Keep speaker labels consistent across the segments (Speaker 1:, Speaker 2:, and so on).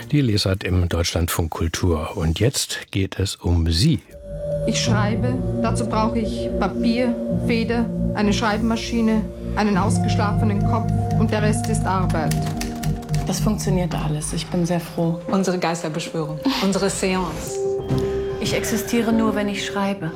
Speaker 1: Die Lesart im Deutschlandfunk Kultur. Und jetzt geht es um Sie.
Speaker 2: Ich schreibe, dazu brauche ich Papier, Feder, eine Schreibmaschine, einen ausgeschlafenen Kopf und der Rest ist Arbeit.
Speaker 3: Das funktioniert alles. Ich bin sehr froh.
Speaker 4: Unsere Geisterbeschwörung, unsere Seance.
Speaker 3: Ich existiere nur, wenn ich schreibe.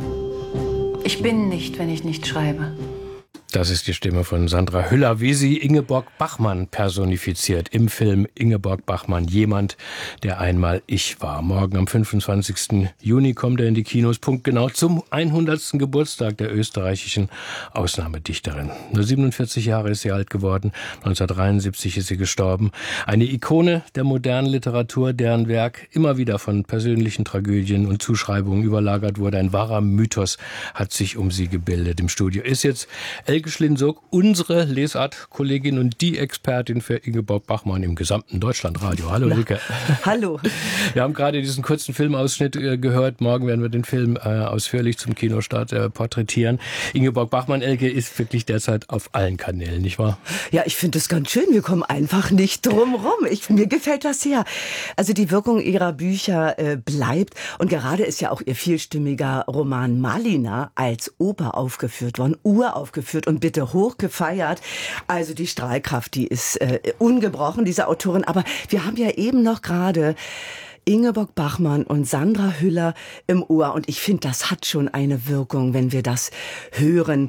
Speaker 3: Ich bin nicht, wenn ich nicht schreibe.
Speaker 1: Das ist die Stimme von Sandra Hüller, wie sie Ingeborg Bachmann personifiziert im Film Ingeborg Bachmann, jemand, der einmal ich war. Morgen am 25. Juni kommt er in die Kinos, punktgenau zum 100. Geburtstag der österreichischen Ausnahmedichterin. Nur 47 Jahre ist sie alt geworden, 1973 ist sie gestorben. Eine Ikone der modernen Literatur, deren Werk immer wieder von persönlichen Tragödien und Zuschreibungen überlagert wurde. Ein wahrer Mythos hat sich um sie gebildet. Im Studio ist jetzt Elke Schlinsock, unsere Lesart-Kollegin und die Expertin für Ingeborg Bachmann im gesamten Deutschlandradio. Hallo Elke.
Speaker 5: Hallo.
Speaker 1: Wir haben gerade diesen kurzen Filmausschnitt gehört. Morgen werden wir den Film ausführlich zum Kinostart porträtieren. Ingeborg Bachmann, Elke, ist wirklich derzeit auf allen Kanälen, nicht wahr?
Speaker 5: Ja, ich finde es ganz schön. Wir kommen einfach nicht drum rum. Mir gefällt das sehr. Also die Wirkung ihrer Bücher bleibt. Und gerade ist ja auch ihr vielstimmiger Roman Malina als Oper aufgeführt worden, uraufgeführt und bitte hoch gefeiert. Also die Strahlkraft, die ist ungebrochen, diese Autorin. Aber wir haben ja eben noch gerade Ingeborg Bachmann und Sandra Hüller im Ohr. Und ich finde, das hat schon eine Wirkung, wenn wir das hören.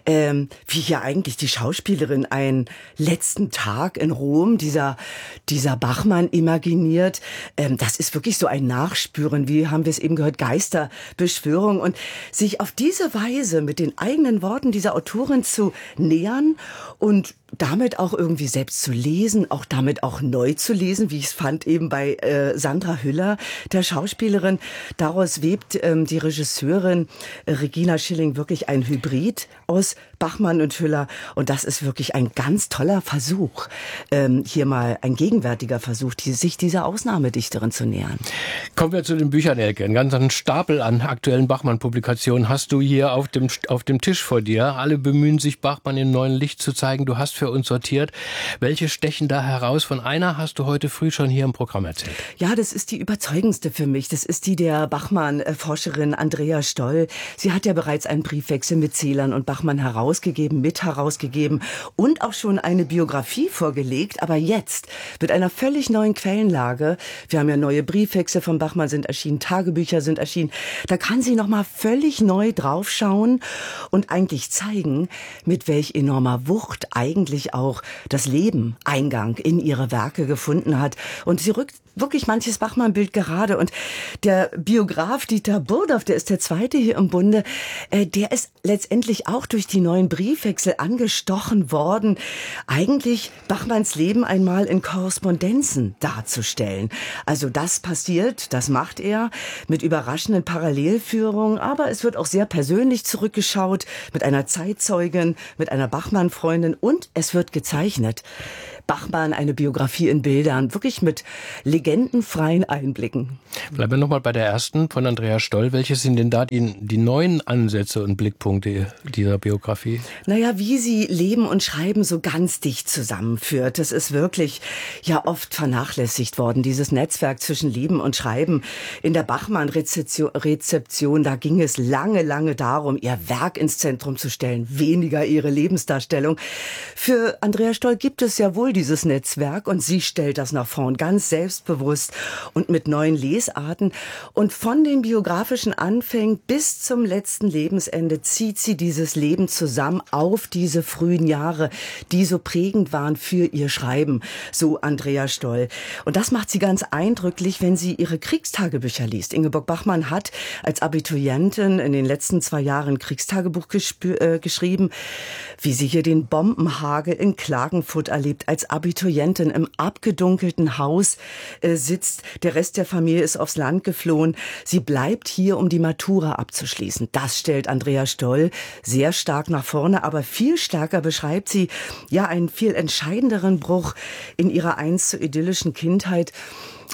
Speaker 5: Wie hier eigentlich die Schauspielerin einen letzten Tag in Rom, dieser Bachmann imaginiert. Das ist wirklich so ein Nachspüren. Wie haben wir es eben gehört? Geisterbeschwörung. Und sich auf diese Weise mit den eigenen Worten dieser Autorin zu nähern und damit auch irgendwie selbst zu lesen, auch damit auch neu zu lesen, wie ich es fand eben bei Sandra Hüller, der Schauspielerin. Daraus webt die Regisseurin Regina Schilling wirklich ein Hybrid aus Bachmann und Hüller. Und das ist wirklich ein ganz toller Versuch, hier mal ein gegenwärtiger Versuch, sich dieser Ausnahmedichterin zu nähern.
Speaker 1: Kommen wir zu den Büchern, Elke. Einen ganzen Stapel an aktuellen Bachmann-Publikationen hast du hier auf dem Tisch vor dir. Alle bemühen sich, Bachmann im neuen Licht zu zeigen. Du hast für uns sortiert. Welche stechen da heraus? Von einer hast du heute früh schon hier im Programm erzählt.
Speaker 5: Ja, das ist die überzeugendste für mich. Das ist die der Bachmann-Forscherin Andrea Stoll. Sie hat ja bereits einen Briefwechsel mit Celan und Bachmann mit herausgegeben und auch schon eine Biografie vorgelegt. Aber jetzt mit einer völlig neuen Quellenlage. Wir haben ja neue Briefwechsel von Bachmann sind erschienen, Tagebücher sind erschienen. Da kann sie nochmal völlig neu draufschauen und eigentlich zeigen, mit welch enormer Wucht eigentlich auch das Leben Eingang in ihre Werke gefunden hat. Und sie rückt wirklich manches Bachmann-Bild gerade. Und der Biograf Dieter Burdorf, der ist der zweite hier im Bunde, der ist letztendlich auch durch die neuen Briefwechsel angestochen worden, eigentlich Bachmanns Leben einmal in Korrespondenzen darzustellen. Also das passiert, das macht er mit überraschenden Parallelführungen, aber es wird auch sehr persönlich zurückgeschaut mit einer Zeitzeugin, mit einer Bachmann-Freundin und es wird gezeichnet. Bachmann, eine Biografie in Bildern, wirklich mit legendenfreien Einblicken.
Speaker 1: Bleiben wir nochmal bei der ersten von Andrea Stoll. Welche sind denn da die neuen Ansätze und Blickpunkte dieser Biografie?
Speaker 5: Naja, wie sie Leben und Schreiben so ganz dicht zusammenführt. Das ist wirklich ja oft vernachlässigt worden, dieses Netzwerk zwischen Leben und Schreiben. In der Bachmann-Rezeption, da ging es lange darum, ihr Werk ins Zentrum zu stellen, weniger ihre Lebensdarstellung. Für Andrea Stoll gibt es ja wohl dieses Netzwerk und sie stellt das nach vorn, ganz selbstbewusst und mit neuen Lesarten. Und von den biografischen Anfängen bis zum letzten Lebensende zieht sie dieses Leben zusammen auf diese frühen Jahre, die so prägend waren für ihr Schreiben, so Andrea Stoll. Und das macht sie ganz eindrücklich, wenn sie ihre Kriegstagebücher liest. Ingeborg Bachmann hat als Abiturientin in den letzten 2 Jahren ein Kriegstagebuch geschrieben, wie sie hier den Bombenhagel in Klagenfurt erlebt, als Abiturientin im abgedunkelten Haus sitzt. Der Rest der Familie ist aufs Land geflohen. Sie bleibt hier, um die Matura abzuschließen. Das stellt Andrea Stoll sehr stark nach vorne, aber viel stärker beschreibt sie ja einen viel entscheidenderen Bruch in ihrer einst so idyllischen Kindheit.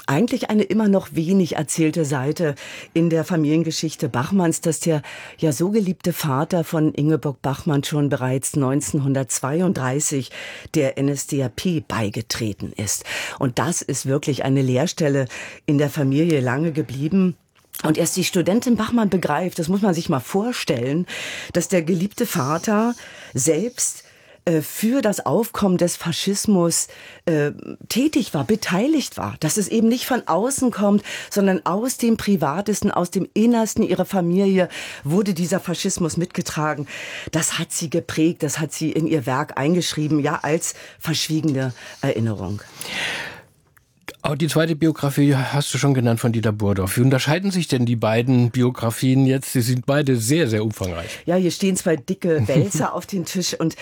Speaker 5: eigentlich eine immer noch wenig erzählte Seite in der Familiengeschichte Bachmanns, dass der ja so geliebte Vater von Ingeborg Bachmann schon bereits 1932 der NSDAP beigetreten ist. Und das ist wirklich eine Leerstelle in der Familie lange geblieben. Und erst die Studentin Bachmann begreift, das muss man sich mal vorstellen, dass der geliebte Vater selbst für das Aufkommen des Faschismus tätig war, beteiligt war. Dass es eben nicht von außen kommt, sondern aus dem Privatesten, aus dem Innersten ihrer Familie wurde dieser Faschismus mitgetragen. Das hat sie geprägt, das hat sie in ihr Werk eingeschrieben, ja, als verschwiegene Erinnerung.
Speaker 1: Auch die zweite Biografie hast du schon genannt von Dieter Burdorf. Wie unterscheiden sich denn die beiden Biografien jetzt? Sie sind beide sehr, sehr umfangreich.
Speaker 5: Ja, hier stehen zwei dicke Wälzer auf den Tisch und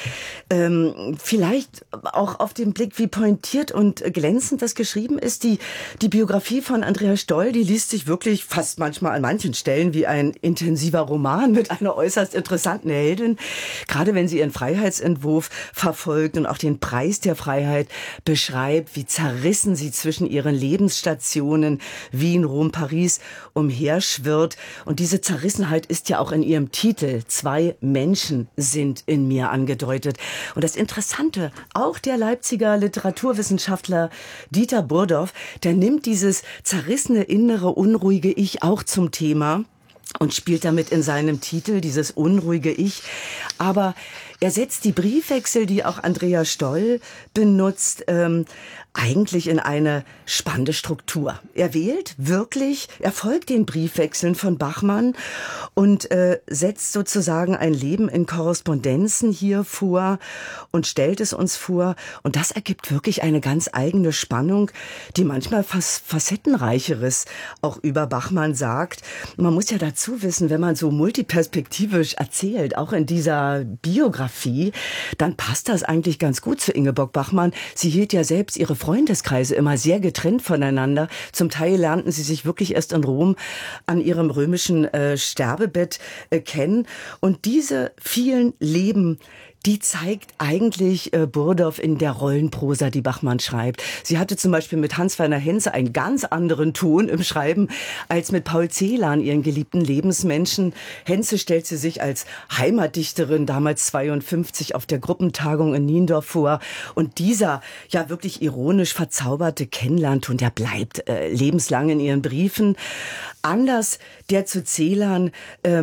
Speaker 5: vielleicht auch auf den Blick, wie pointiert und glänzend das geschrieben ist. Die Biografie von Andreas Stoll, die liest sich wirklich fast manchmal an manchen Stellen wie ein intensiver Roman mit einer äußerst interessanten Heldin. Gerade wenn sie ihren Freiheitsentwurf verfolgt und auch den Preis der Freiheit beschreibt, wie zerrissen sie zwischen ihren Lebensstationen Wien, Rom, Paris umherschwirrt. Und diese Zerrissenheit ist ja auch in ihrem Titel "Zwei Menschen sind in mir" angedeutet. Und das Interessante, auch der Leipziger Literaturwissenschaftler Dieter Burdorf, der nimmt dieses zerrissene innere, unruhige Ich auch zum Thema und spielt damit in seinem Titel dieses unruhige Ich. Aber er setzt die Briefwechsel, die auch Andreas Stoll benutzt, eigentlich in eine spannende Struktur. Er wählt wirklich, er folgt den Briefwechseln von Bachmann und setzt sozusagen ein Leben in Korrespondenzen hier vor und stellt es uns vor. Und das ergibt wirklich eine ganz eigene Spannung, die manchmal fast facettenreicheres auch über Bachmann sagt. Man muss ja dazu wissen, wenn man so multiperspektivisch erzählt, auch in dieser Biografie, dann passt das eigentlich ganz gut zu Ingeborg Bachmann. Sie hielt ja selbst ihre Freundeskreise immer sehr getrennt voneinander. Zum Teil lernten sie sich wirklich erst in Rom an ihrem römischen Sterbebett kennen. Und diese vielen Leben, die zeigt eigentlich Burdorf in der Rollenprosa, die Bachmann schreibt. Sie hatte zum Beispiel mit Hans-Werner Henze einen ganz anderen Ton im Schreiben als mit Paul Celan, ihren geliebten Lebensmenschen. Henze stellt sie sich als Heimatdichterin, damals 52, auf der Gruppentagung in Niendorf vor. Und dieser ja wirklich ironisch verzauberte Kennenlernton, der bleibt lebenslang in ihren Briefen. Anders der zu Celan,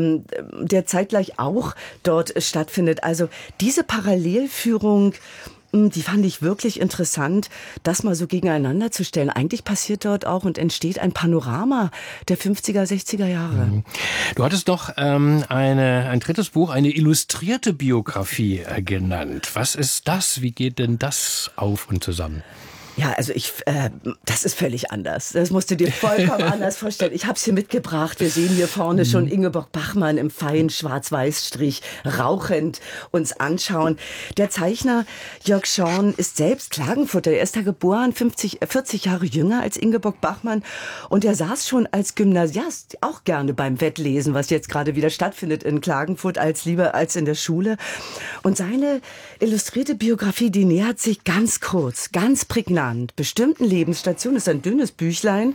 Speaker 5: der zeitgleich auch dort stattfindet. Also diese Parallelführung, die fand ich wirklich interessant, das mal so gegeneinander zu stellen. Eigentlich passiert dort auch und entsteht ein Panorama der 50er, 60er Jahre.
Speaker 1: Du hattest doch ein drittes Buch, eine illustrierte Biografie genannt. Was ist das? Wie geht denn das auf und zusammen?
Speaker 5: Ja, also das ist völlig anders. Das musst du dir vollkommen anders vorstellen. Ich habe es hier mitgebracht. Wir sehen hier vorne schon Ingeborg Bachmann im feinen Schwarz-Weiß-Strich rauchend uns anschauen. Der Zeichner Jörg Schorn ist selbst Klagenfurter. Er ist da geboren, 40 Jahre jünger als Ingeborg Bachmann. Und er saß schon als Gymnasiast auch gerne beim Wettlesen, was jetzt gerade wieder stattfindet in Klagenfurt, lieber als in der Schule. Und seine illustrierte Biografie, die nähert sich ganz kurz, ganz prägnant bestimmten Lebensstationen, ist ein dünnes Büchlein,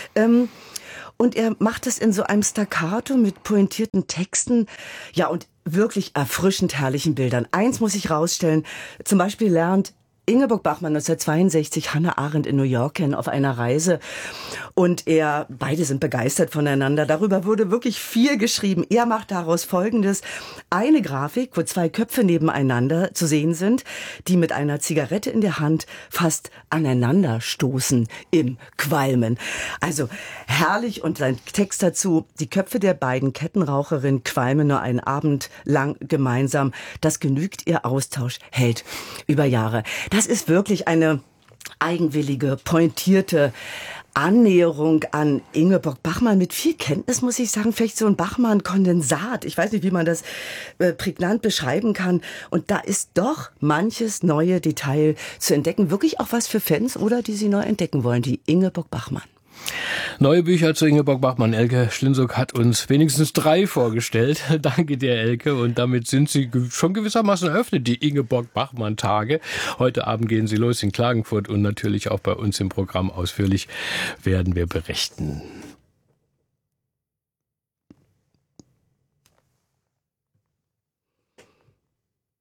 Speaker 5: und er macht es in so einem Staccato mit pointierten Texten, ja, und wirklich erfrischend herrlichen Bildern. Eins muss ich rausstellen, zum Beispiel lernt Ingeborg Bachmann 1962 Hannah Arendt in New York kennen auf einer Reise. Und beide sind begeistert voneinander. Darüber wurde wirklich viel geschrieben. Er macht daraus Folgendes: eine Grafik, wo zwei Köpfe nebeneinander zu sehen sind, die mit einer Zigarette in der Hand fast aneinander stoßen im Qualmen. Also herrlich. Und sein Text dazu: die Köpfe der beiden Kettenraucherinnen qualmen nur einen Abend lang gemeinsam. Das genügt, ihr Austausch hält über Jahre. Das ist wirklich eine eigenwillige, pointierte Annäherung an Ingeborg Bachmann mit viel Kenntnis, muss ich sagen. Vielleicht so ein Bachmann-Kondensat. Ich weiß nicht, wie man das prägnant beschreiben kann. Und da ist doch manches neue Detail zu entdecken. Wirklich auch was für Fans oder die sie neu entdecken wollen. Die Ingeborg Bachmann.
Speaker 1: Neue Bücher zu Ingeborg Bachmann. Elke Schlinzuk hat uns wenigstens 3 vorgestellt. Danke dir, Elke. Und damit sind sie schon gewissermaßen eröffnet, die Ingeborg Bachmann-Tage. Heute Abend gehen sie los in Klagenfurt und natürlich auch bei uns im Programm ausführlich werden wir berichten.